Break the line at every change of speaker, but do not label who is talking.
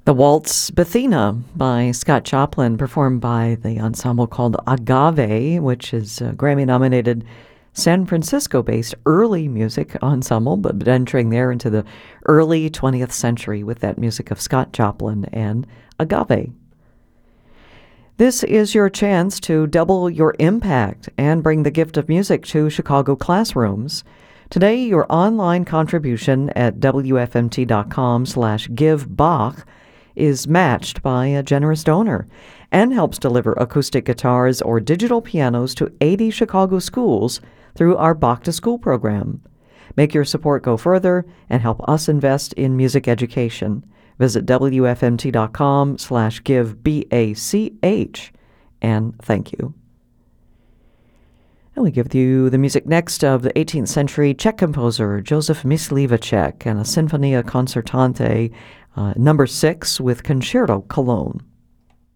The waltz Bethina by Scott Joplin, performed by the ensemble called Agave, which is a Grammy-nominated San Francisco-based early music ensemble, but entering there into the early 20th century with that music of Scott Joplin and Agave. This is your chance to double your impact and bring the gift of music to Chicago classrooms. Today, your online contribution at wfmt.com/givebach is matched by a generous donor and helps deliver acoustic guitars or digital pianos to 80 Chicago schools through our Bach to School program. Make your support go further and help us invest in music education. Visit wfmt.com/givebach, and thank you. And we give you the music next of the 18th century Czech composer Josef Myslivacek and a Sinfonia Concertante, number 6 with Concerto Cologne.